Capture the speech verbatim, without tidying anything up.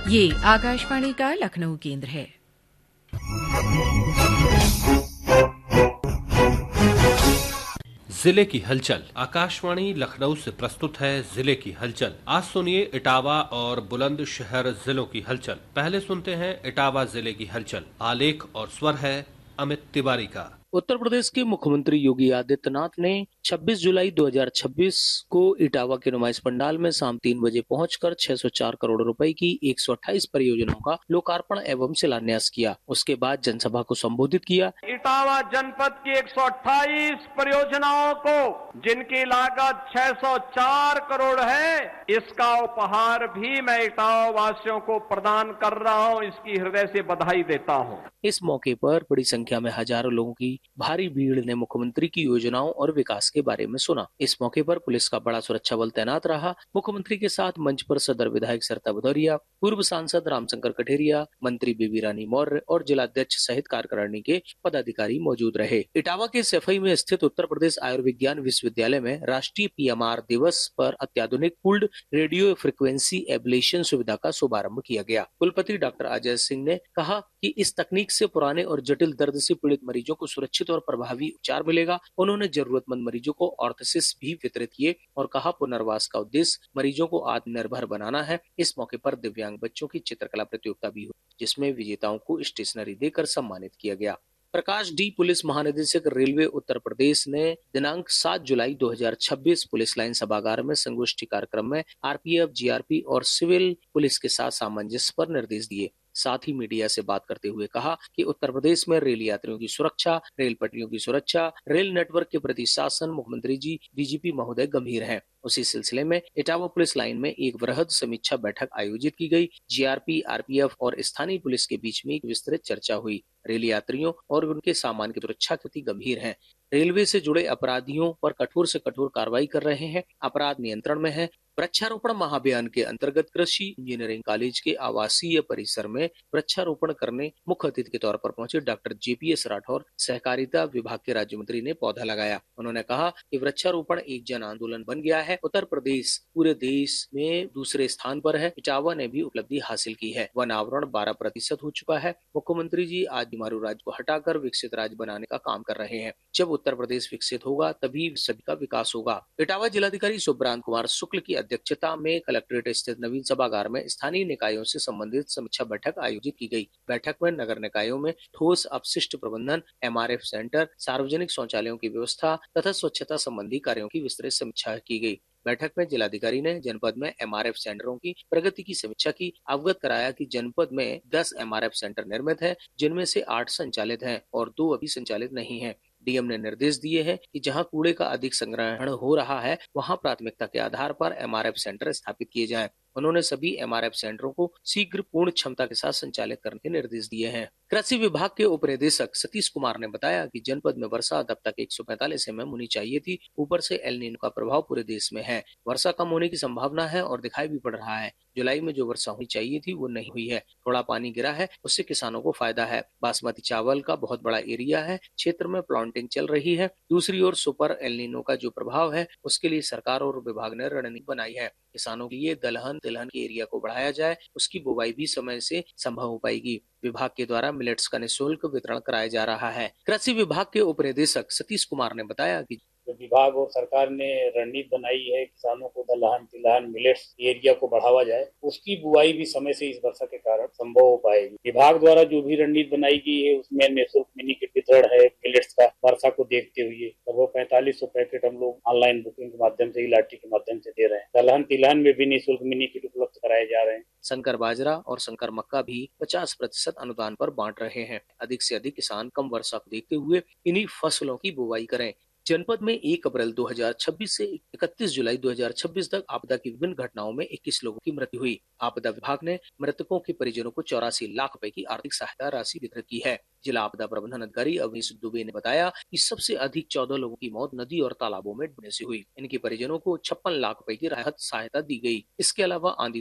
ये आकाशवाणी का लखनऊ केंद्र है। जिले की हलचल। आकाशवाणी लखनऊ से प्रस्तुत है जिले की हलचल। आज सुनिए इटावा और बुलंदशहर जिलों की हलचल। पहले सुनते हैं इटावा जिले की हलचल। आलेख और स्वर है अमित तिवारी का। उत्तर प्रदेश के मुख्यमंत्री योगी आदित्यनाथ ने छब्बीस जुलाई दो हज़ार छब्बीस को इटावा के नुमाइश पंडाल में शाम तीन बजे पहुंचकर छह सौ चार करोड़ रुपए की एक सौ अट्ठाईस परियोजनाओं का लोकार्पण एवं शिलान्यास किया। उसके बाद जनसभा को संबोधित किया। इटावा जनपद की एक सौ अट्ठाईस परियोजनाओं को जिनकी लागत छह सौ चार करोड़ है, इसका उपहार भी मैं इटावा वासियों को प्रदान कर रहा हूं। इसकी हृदय से बधाई देता हूं। इस मौके पर बड़ी संख्या में हजारों लोगों की भारी भीड़ ने मुख्यमंत्री की योजनाओं और विकास के बारे में सुना। इस मौके पर पुलिस का बड़ा सुरक्षा बल तैनात रहा। मुख्यमंत्री के साथ मंच पर सदर विधायक सरिता भदौरिया, पूर्व सांसद रामशंकर कठेरिया, मंत्री बेबी रानी मौर्य और जिलाध्यक्ष सहित कार्यकारिणी के पदाधिकारी मौजूद रहे। इटावा के सैफई में स्थित उत्तर प्रदेश आयुर्विज्ञान विश्वविद्यालय में राष्ट्रीय पीएमआर दिवस पर अत्याधुनिक पूल्ड रेडियो फ्रिक्वेंसी एब्लेशन सुविधा का शुभारंभ किया गया। कुलपति डॉक्टर अजय सिंह ने कहा कि इस तकनीक से पुराने और जटिल दर्द से पीड़ित मरीजों को सुरक्षित और प्रभावी उपचार मिलेगा। उन्होंने जरूरतमंद मरीजों को ऑर्थोसिस भी वितरित किए और कहा, पुनर्वास का उद्देश्य मरीजों को आत्मनिर्भर बनाना है। इस मौके पर दिव्यांग बच्चों की चित्रकला प्रतियोगिता भी हुई, जिसमें विजेताओं को स्टेशनरी देकर सम्मानित किया गया। प्रकाश डी पुलिस महानिदेशक रेलवे उत्तर प्रदेश ने दिनांक सात जुलाई दो हज़ार छब्बीस पुलिस लाइन सभागार में संगोष्ठी कार्यक्रम में आरपीएफ, जीआरपी और सिविल पुलिस के साथ सामंजस्य पर निर्देश दिए। साथ ही मीडिया से बात करते हुए कहा कि उत्तर प्रदेश में रेल यात्रियों की सुरक्षा, रेल पटरियों की सुरक्षा, रेल नेटवर्क के प्रति शासन मुख्यमंत्री जी, डीजीपी महोदय गंभीर हैं। उसी सिलसिले में इटावा पुलिस लाइन में एक वृहद समीक्षा बैठक आयोजित की गई। जीआरपी, आरपीएफ और स्थानीय पुलिस के बीच में एक विस्तृत चर्चा हुई। रेल यात्रियों और उनके सामान की सुरक्षा के प्रति गंभीर हैं। रेलवे से जुड़े अपराधियों पर कठोर से कठोर कार्रवाई कर रहे हैं। अपराध नियंत्रण में है। वृक्षारोपण महाअभियान के अंतर्गत कृषि इंजीनियरिंग कॉलेज के आवासीय परिसर में वृक्षारोपण करने मुख्य अतिथि के तौर पर पहुंचे डॉक्टर जेपीएस राठौर, सहकारिता विभाग के राज्य मंत्री ने पौधा लगाया। उन्होंने कहा कि वृक्षारोपण एक जन आंदोलन बन गया है। उत्तर प्रदेश पूरे देश में दूसरे स्थान पर है। इटावा ने भी उपलब्धि हासिल की है। वन आवरण बारह प्रतिशत हो चुका है। मुख्यमंत्री जी आज बीमारू राज्य को हटाकर विकसित राज्य बनाने का काम कर रहे हैं। जब उत्तर प्रदेश विकसित होगा तभी सभी का विकास होगा। इटावा जिलाधिकारी सुब्रांत कुमार शुक्ल की अध्यक्षता में कलेक्ट्रेट स्थित नवीन सभागार में स्थानीय निकायों से संबंधित समीक्षा बैठक आयोजित की गई। बैठक में नगर निकायों में ठोस अपशिष्ट प्रबंधन, एमआरएफ सेंटर, सार्वजनिक शौचालयों की व्यवस्था तथा स्वच्छता संबंधी कार्यों की विस्तृत समीक्षा की गई। बैठक में जिलाधिकारी ने जनपद में एमआरएफ सेंटरों की प्रगति की समीक्षा की। अवगत कराया कि जनपद में दस एमआरएफ सेंटर निर्मित है, जिनमें से आठ संचालित हैं और दो अभी संचालित नहीं हैं। डीएम ने निर्देश दिए हैं कि जहां कूड़े का अधिक संग्रहण हो रहा है, वहां प्राथमिकता के आधार पर एमआरएफ सेंटर स्थापित किए जाएं। उन्होंने सभी एमआरएफ सेंटरों को शीघ्र पूर्ण क्षमता के साथ संचालित करने के निर्देश दिए हैं। कृषि विभाग के उप निदेशक सतीश कुमार ने बताया कि जनपद में वर्षा अब तक एक सौ पैंतालीस एम एम होनी चाहिए थी। ऊपर से एल नीनो का प्रभाव पूरे देश में है। वर्षा कम होने की संभावना है और दिखाई भी पड़ रहा है। जुलाई में जो वर्षा होनी चाहिए थी वो नहीं हुई है। थोड़ा पानी गिरा है, उससे किसानों को फायदा है। बासमती चावल का बहुत बड़ा एरिया है, क्षेत्र में प्लांटिंग चल रही है। दूसरी ओर सुपर एल नीनो का जो प्रभाव है, उसके लिए सरकार और विभाग ने रणनीति बनाई है। किसानों के लिए दलहन तिलहन के एरिया को बढ़ाया जाए, उसकी बुवाई भी समय से संभव हो पाएगी। विभाग के द्वारा मिलेट्स का निःशुल्क वितरण कराया जा रहा है। कृषि विभाग के उप निदेशक सतीश कुमार ने बताया कि विभाग और सरकार ने रणनीति बनाई है, किसानों को दलहन तिलहन मिलेट्स एरिया को बढ़ावा जाए, उसकी बुआई भी समय से इस वर्षा के कारण संभव हो पाएगी। विभाग द्वारा जो भी रणनीति बनाई गई है उसमें निःशुल्क मिनी किट वितरण है मिलेट्स का। वर्षा को देखते हुए लगभग पैंतालीस सौ पैकेट हम लोग ऑनलाइन बुकिंग के माध्यम से, इलाटी के माध्यम से दे रहे हैं। दलहन तिलहन में भी निःशुल्क मिनी किट उपलब्ध कराए जा रहे हैं। संकर बाजरा और संकर मक्का भी पचास प्रतिशत अनुदान पर बांट रहे हैं। अधिक से अधिक किसान कम वर्षा को देखते हुए इन्हीं फसलों की बुवाई करें। जनपद में एक अप्रैल दो हज़ार छब्बीस से इकतीस जुलाई दो हज़ार छब्बीस तक आपदा की विभिन्न घटनाओं में इक्कीस लोगों की मृत्यु हुई। आपदा विभाग ने मृतकों के परिजनों को चौरासी लाख रुपए की आर्थिक सहायता राशि वितरित की है। जिला आपदा प्रबंधन अधिकारी अवनीश दुबे ने बताया कि सबसे अधिक चौदह लोगों की मौत नदी और तालाबों में डूबने से हुई। इनके परिजनों को छप्पन लाख रुपए की राहत सहायता दी गई। इसके अलावा आंधी